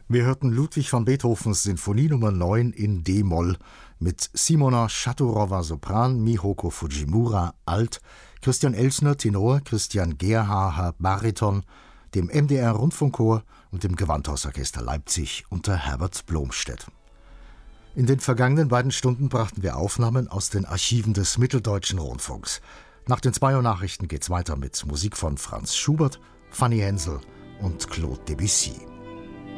Wir hörten Ludwig van Beethovens Sinfonie Nummer 9 in D-Moll mit Simona Schaturowa Sopran, Mihoko Fujimura Alt, Christian Elsner Tenor, Christian Gerhaher Bariton, dem MDR Rundfunkchor und dem Gewandhausorchester Leipzig unter Herbert Blomstedt. In den vergangenen beiden Stunden brachten wir Aufnahmen aus den Archiven des Mitteldeutschen Rundfunks. Nach den 2 Uhr Nachrichten geht's weiter mit Musik von Franz Schubert, Fanny Hensel und Claude Debussy.